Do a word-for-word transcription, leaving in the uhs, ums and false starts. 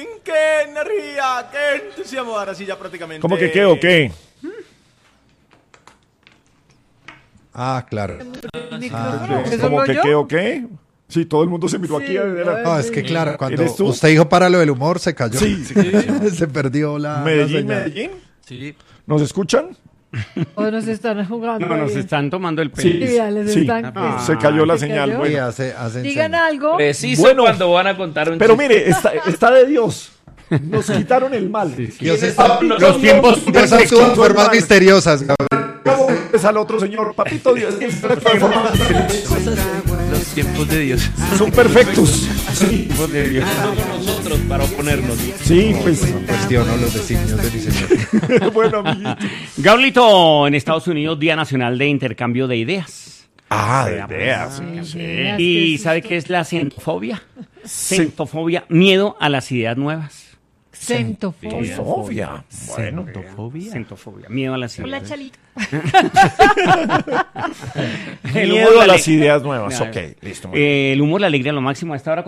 qué energía, qué entusiasmo. Ahora sí ya prácticamente. ¿Cómo que qué o qué? Ah, claro. Micrófono, ¿eso ¿Cómo no que yo? qué o qué? Sí, todo el mundo se miró Sí, aquí. Era- No, es que claro, cuando ¿Eres tú? usted dijo para lo del humor, se cayó. Sí, sí. Se perdió la, la Medellín, señal. Medellín. Sí. ¿Nos escuchan? O nos están jugando. No, nos ahí. están tomando el pelo. Sí, Sí, ya les sí. están- Ah, Se cayó la ¿se señal. cayó? Sí, Bueno. hace, hacen Digan señas. algo. Preciso Bueno. cuando van a contar un Pero chiste. mire, está, está de Dios. Nos quitaron el mal. Dios está- Papito Los Dios, tiempos nos Dios quitó actúa en el formas mal. misteriosas, Gabriel. ¿Cómo es al otro señor? Papito Dios. Los tiempos de Dios. Son perfectos. Sí, Somos nosotros para oponernos. sí, pues. Cuestiono los designios de mi señor. Bueno, amiguito. Gaulito, en Estados Unidos, Día Nacional de Intercambio de Ideas. Ah, de ideas. Sí, ¿Y sí, sabe qué es la centofobia? Centofobia, miedo a las ideas nuevas. Centofobia. Sofía. Bueno. Centofobia, miedo a las Hola, ideas. Chalito. El Miedo humor, a la las ale- ideas nuevas. Nada. Ok, listo. muy bien. Eh, el humor, la alegría, lo máximo a esta hora.